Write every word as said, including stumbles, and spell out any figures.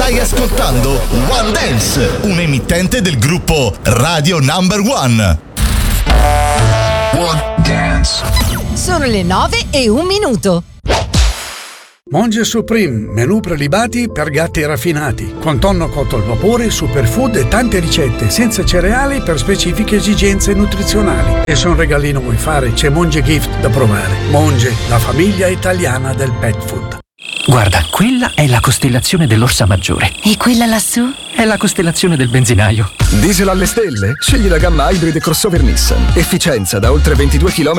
Stai ascoltando One Dance, un emittente del gruppo Radio Number One. One Dance. Sono le nove e un minuto. Monge Supreme, menù prelibati per gatti raffinati, con tonno cotto al vapore, superfood e tante ricette, senza cereali per specifiche esigenze nutrizionali. E se un regalino vuoi fare, c'è Monge Gift da provare. Monge, la famiglia italiana del pet food. Guarda, quella è la costellazione dell'Orsa Maggiore. E quella lassù? È la costellazione del benzinaio. Diesel alle stelle? Scegli la gamma Hybrid Crossover Nissan. Efficienza da oltre ventidue chilometri